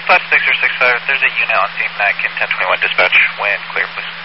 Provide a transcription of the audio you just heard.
Flat 6 or 65, there's a unit on scene that can 1021 dispatch when clear, please.